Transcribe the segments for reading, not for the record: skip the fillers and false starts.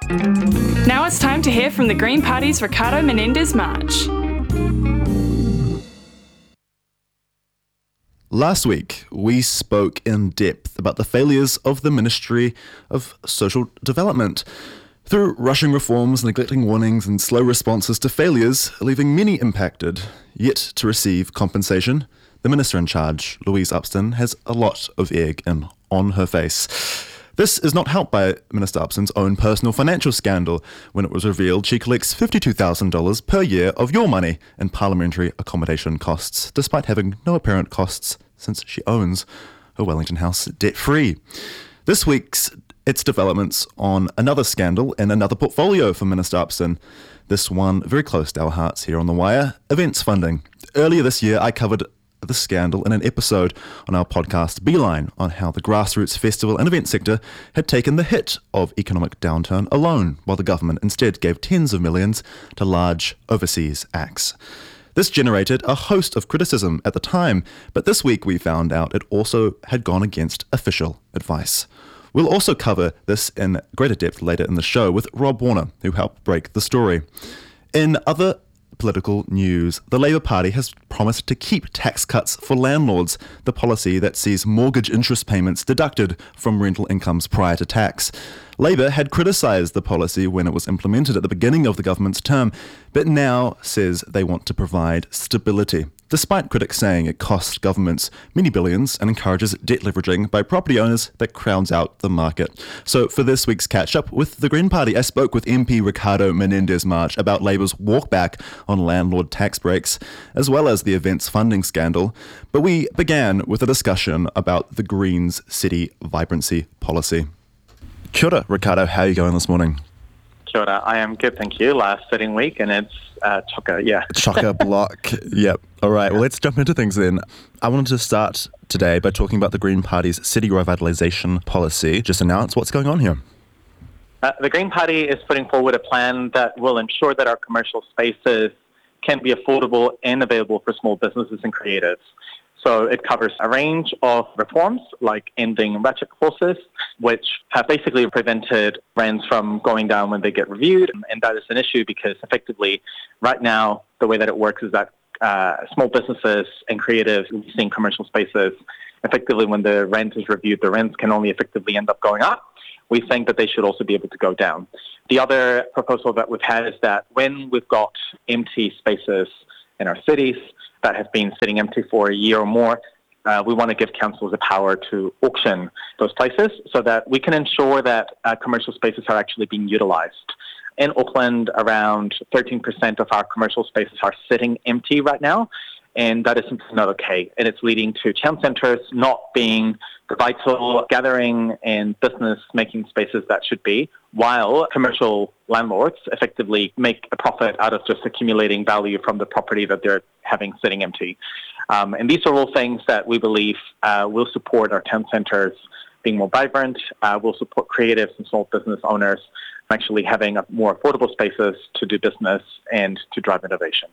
Now it's time to hear from the Green Party's Ricardo Menendez-March. Last week, we spoke in depth about the failures of the Ministry of Social Development. Through rushing reforms, neglecting warnings, and slow responses to failures, leaving many impacted, yet to receive compensation, the Minister in charge, Louise Upston, has a lot of egg on her face. This is not helped by Minister Upston's own personal financial scandal when it was revealed she collects $52,000 per year of your money in parliamentary accommodation costs, despite having no apparent costs since she owns her Wellington house debt-free. This week's It's developments on another scandal and another portfolio for Minister Upston. This one very close to our hearts here on The Wire, events funding. Earlier this year, I covered the scandal in an episode on our podcast Beeline on how the grassroots festival and event sector had taken the hit of economic downturn alone, while the government instead gave tens of millions to large overseas acts. This generated a host of criticism at the time, but this week we found out it also had gone against official advice. We'll also cover this in greater depth later in the show with Rob Warner, who helped break the story. In other political news, the Labour Party has promised to keep tax cuts for landlords, the policy that sees mortgage interest payments deducted from rental incomes prior to tax. Labour had criticised the policy when it was implemented at the beginning of the government's term, but now says they want to provide stability, despite critics saying it costs governments many billions and encourages debt leveraging by property owners that crowds out the market. So for this week's catch-up with the Green Party, I spoke with MP Ricardo Menendez-March about Labour's walkback on landlord tax breaks, as well as the events funding scandal. But we began with a discussion about the Greens city vibrancy policy. Kia ora, Ricardo. How are you going this morning? Kia ora. I am good, thank you. Last sitting week, and it's chocker, yeah. Chocker block, yep. All right, well, let's jump into things then. I wanted to start today by talking about the Green Party's city revitalisation policy. Just announce what's going on here. The Green Party is putting forward a plan that will ensure that our commercial spaces can be affordable and available for small businesses and creatives. So it covers a range of reforms like ending ratchet clauses, which have basically prevented rents from going down when they get reviewed. And that is an issue because effectively right now the way that it works is that small businesses and creatives leasing commercial spaces, effectively when the rent is reviewed, the rents can only effectively end up going up. We think that they should also be able to go down. The other proposal that we've had is that when we've got empty spaces in our cities that have been sitting empty for a year or more, we want to give councils the power to auction those places so that we can ensure that commercial spaces are actually being utilised. In Auckland, around 13% of our commercial spaces are sitting empty right now, and that is simply not okay. And it's leading to town centres not being the vital gathering and business-making spaces that should be, while commercial landlords effectively make a profit out of just accumulating value from the property that they're having sitting empty. And these are all things that we believe will support our town centres being more vibrant, will support creatives and small business owners actually having more affordable spaces to do business and to drive innovation.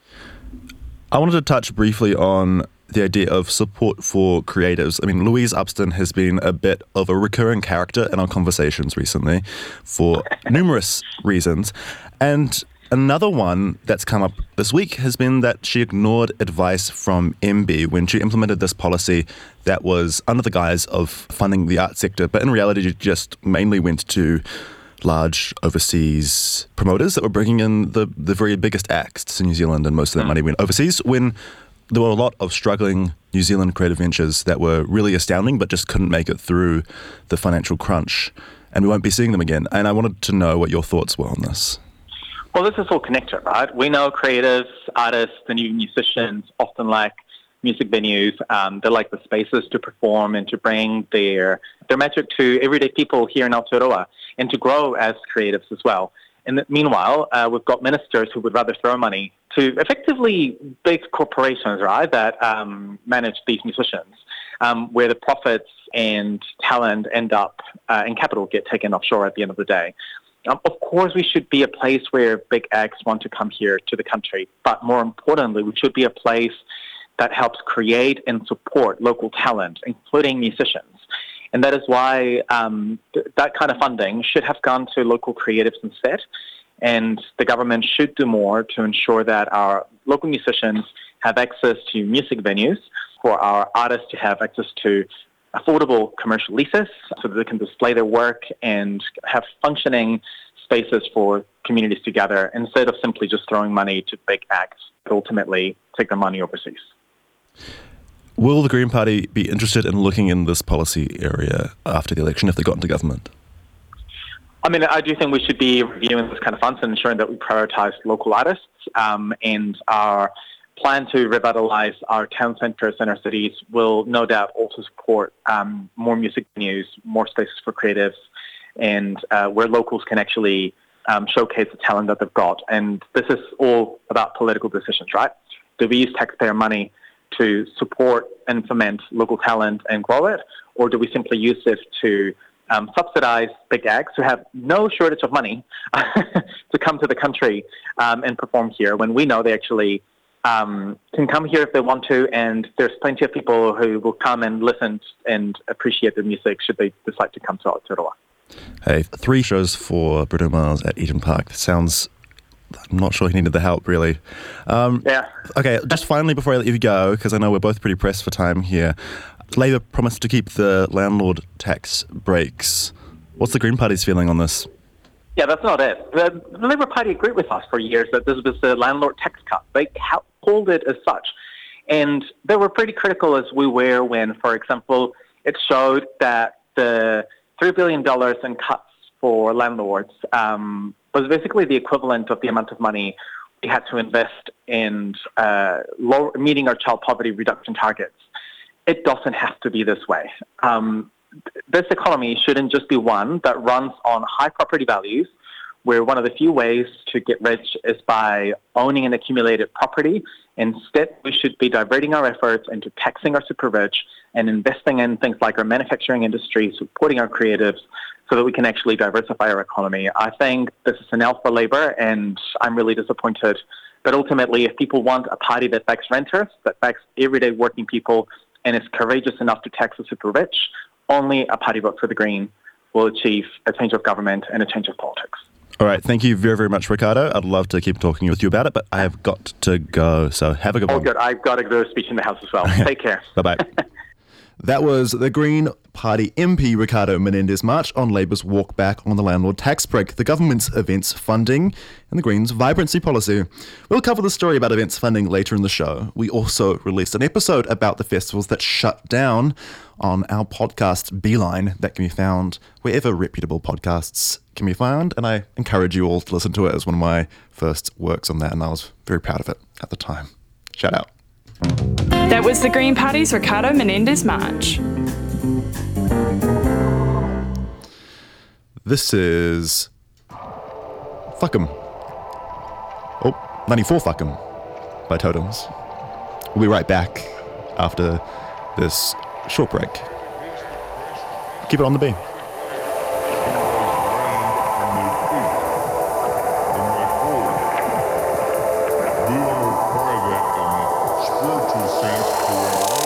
I wanted to touch briefly on the idea of support for creatives. I mean, Louise Upston has been a bit of a recurring character in our conversations recently for numerous reasons. And another one that's come up this week has been that she ignored advice from MB when she implemented this policy that was under the guise of funding the arts sector, but in reality it just mainly went to large overseas promoters that were bringing in the very biggest acts to New Zealand, and most of that money went overseas when there were a lot of struggling New Zealand creative ventures that were really astounding but just couldn't make it through the financial crunch, and we won't be seeing them again. And I wanted to know what your thoughts were on this. Well, this is all connected, right? We know creatives, artists, and even musicians often lack music venues. They like the spaces to perform and to bring their magic to everyday people here in Aotearoa and to grow as creatives as well. And meanwhile, we've got ministers who would rather throw money to effectively big corporations, right, that manage these musicians, where the profits and talent end up and capital get taken offshore at the end of the day. Of course, we should be a place where big acts want to come here to the country, but more importantly, we should be a place that helps create and support local talent, including musicians. And that is why that kind of funding should have gone to local creatives instead. And the government should do more to ensure that our local musicians have access to music venues, for our artists to have access to affordable commercial leases so that they can display their work and have functioning spaces for communities to gather instead of simply just throwing money to big acts that ultimately take their money overseas. Will the Green Party be interested in looking in this policy area after the election if they got into government? I mean, I do think we should be reviewing this kind of funds and ensuring that we prioritise local artists, and our plan to revitalise our town centres and our cities will no doubt also support more music venues, more spaces for creatives, and where locals can actually showcase the talent that they've got. And this is all about political decisions, right? Do we use taxpayer money to support and foment local talent and grow it, or do we simply use it to subsidize big acts who have no shortage of money to come to the country and perform here when we know they actually can come here if they want to, and there's plenty of people who will come and listen and appreciate the music should they decide to come to Aotearoa. Hey, 3 shows for Bruno Mars at Eden Park. Sounds... I'm not sure he needed the help, really. Yeah. Okay, just finally, before I let you go, because I know we're both pretty pressed for time here, Labour promised to keep the landlord tax breaks. What's the Green Party's feeling on this? Yeah, that's not it. The Labour Party agreed with us for years that this was the landlord tax cut. They called it as such. And they were pretty critical as we were when, for example, it showed that the $3 billion in cuts for landlords was basically the equivalent of the amount of money we had to invest in meeting our child poverty reduction targets. It doesn't have to be this way. This economy shouldn't just be one that runs on high property values, where one of the few ways to get rich is by owning an accumulated property. Instead, we should be diverting our efforts into taxing our super rich and investing in things like our manufacturing industry, supporting our creatives, so that we can actually diversify our economy. I think this is an L for Labour, and I'm really disappointed. But ultimately, if people want a party that backs renters, that backs everyday working people, and is courageous enough to tax the super rich, only a party vote for the Green will achieve a change of government and a change of politics. All right, thank you very, very much, Ricardo. I'd love to keep talking with you about it, but I have got to go, so have a good one. Oh, good. I've got to go to a speech in the House as well. Take care. Bye-bye. That was the Green Party MP Ricardo Menendez-March on Labour's walk back on the landlord tax break, the government's events funding, and the Greens' vibrancy policy. We'll cover the story about events funding later in the show. We also released an episode about the festivals that shut down on our podcast Beeline that can be found wherever reputable podcasts can be found, and I encourage you all to listen to it as one of my first works on that, and I was very proud of it at the time. Shout out. That was the Green Party's Ricardo Menendez-March. This is Fuck 'Em. Oh, 94 Fuck 'Em by Totems. We'll be right back after this short break. Keep it on the beam.